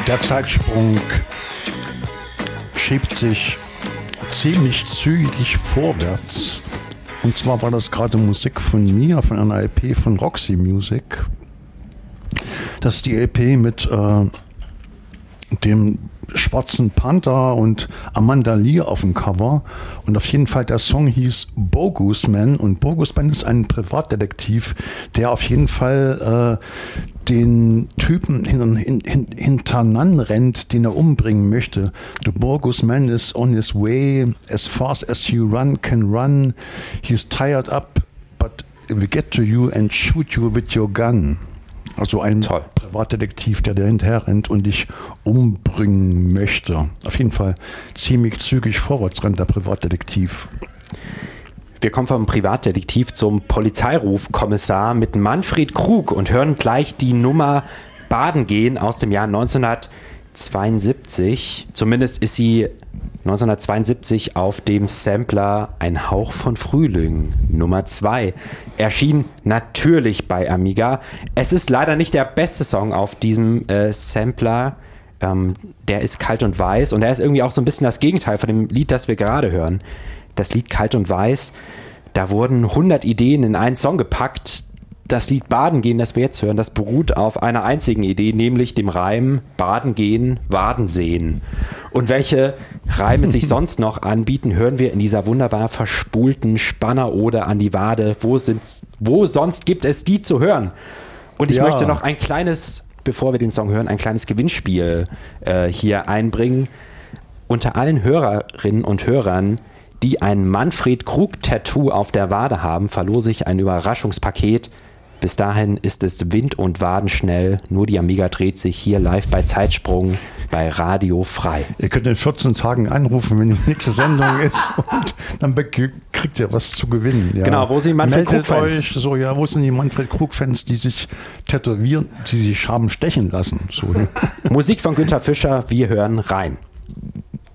Der Zeitsprung schiebt sich ziemlich zügig vorwärts. Und zwar war das gerade Musik von mir, von einer LP von Roxy Music. Das ist die LP mit dem schwarzen Panther und Amanda Lee auf dem Cover. Und auf jeden Fall der Song hieß Bogus Man. Und Bogus Man ist ein Privatdetektiv, der auf jeden Fall den Typen hintereinander rennt, den er umbringen möchte. The Bogus Man is on his way, as fast as you can run. He's tired up, but we get to you and shoot you with your gun. Also ein Privatdetektiv, der hinterher rennt und dich umbringen möchte. Auf jeden Fall ziemlich zügig vorwärts rennt der Privatdetektiv. Wir kommen vom Privatdetektiv zum Polizeirufkommissar mit Manfred Krug und hören gleich die Nummer Baden gehen aus dem Jahr 1972. Zumindest ist sie 1972 auf dem Sampler Ein Hauch von Frühling Nummer 2 erschien, natürlich bei Amiga. Es ist leider nicht der beste Song auf diesem Sampler. Der ist kalt und weiß und der ist irgendwie auch so ein bisschen das Gegenteil von dem Lied, das wir gerade hören. Das Lied Kalt und Weiß, da wurden 100 Ideen in einen Song gepackt. Das Lied Baden gehen, das wir jetzt hören, das beruht auf einer einzigen Idee, nämlich dem Reim Baden gehen, Waden sehen. Und welche Reime sich sonst noch anbieten, hören wir in dieser wunderbar verspulten Spannerode an die Wade. Wo sonst gibt es die zu hören? Und ich möchte noch ein kleines, bevor wir den Song hören, ein kleines Gewinnspiel hier einbringen. Unter allen Hörerinnen und Hörern, die ein Manfred-Krug-Tattoo auf der Wade haben, verlose ich ein Überraschungspaket. Bis dahin ist es Wind und Waden schnell. Nur die Amiga dreht sich hier live bei Zeitsprung bei Radio Frei. Ihr könnt in 14 Tagen anrufen, wenn die nächste Sendung ist und dann kriegt ihr was zu gewinnen. Ja. Genau, wo sind Manfred Krug-Fans? So, ja, wo sind die Manfred Krug-Fans, die sich tätowieren, die sich haben stechen lassen? So, ja. Musik von Günther Fischer, wir hören rein.